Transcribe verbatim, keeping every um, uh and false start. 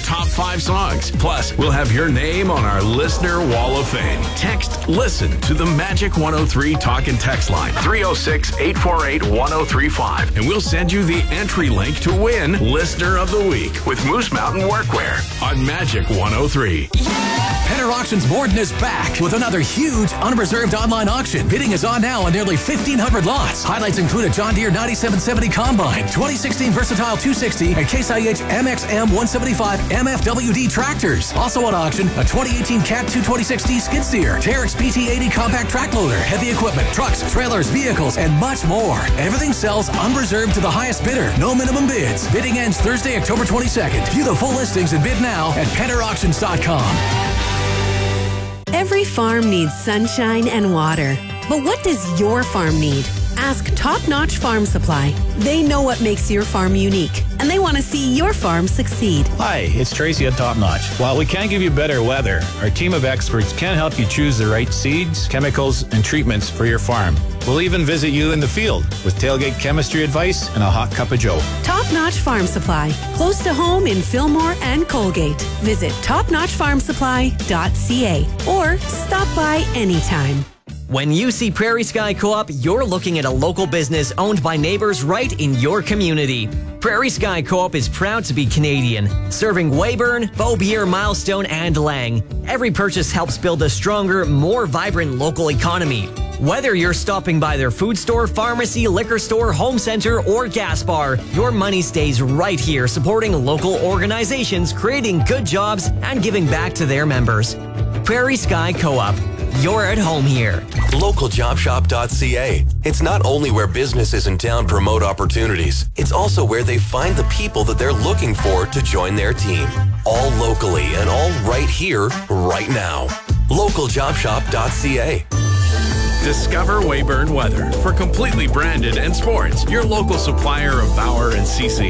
top five songs. Plus, we'll have your name on our Listener Wall of Fame. Text LISTEN to the Magic one oh three talk and text line three oh six, eight four eight, one oh three five, and we'll send you the entry link to win Listener of the Week with Moose Mountain Workwear on Magic one oh three. Penner Auctions Morden is back with another huge unreserved online auction. Bidding is on now on nearly fifteen hundred lots. Highlights include a John Deere ninety-seven seventy Combine, twenty sixteen Versatile two sixty, and Case I H M X M one seventy-five M F W D tractors. Also on auction, a twenty eighteen Cat two twenty-six D skid steer, Terex P T eighty compact track loader, heavy equipment, trucks, trailers, vehicles, and much more. Everything sells unreserved to the highest bidder. No minimum bids. Bidding ends Thursday, October twenty-second. View the full listings and bid now at penner auctions dot com. Every farm needs sunshine and water. But what does your farm need? Ask Top Notch Farm Supply. They know what makes your farm unique, and they want to see your farm succeed. Hi, it's Tracy at Top Notch. While we can't give you better weather, our team of experts can help you choose the right seeds, chemicals, and treatments for your farm. We'll even visit you in the field with tailgate chemistry advice and a hot cup of joe. Top Notch Farm Supply, close to home in Fillmore and Colgate. Visit top notch farm supply dot c a or stop by anytime. When you see Prairie Sky Co-op, you're looking at a local business owned by neighbors right in your community. Prairie Sky Co-op is proud to be Canadian, serving Weyburn, Beaubier, Milestone, and Lang. Every purchase helps build a stronger, more vibrant local economy. Whether you're stopping by their food store, pharmacy, liquor store, home center, or gas bar, your money stays right here supporting local organizations, creating good jobs, and giving back to their members. Prairie Sky Co-op. You're at home here. local job shop dot c a. It's not only where businesses in town promote opportunities, it's also where they find the people that they're looking for to join their team. All locally and all right here, right now. local job shop dot c a. Discover Weyburn Weather for completely branded and sports, your local supplier of Bauer and C C.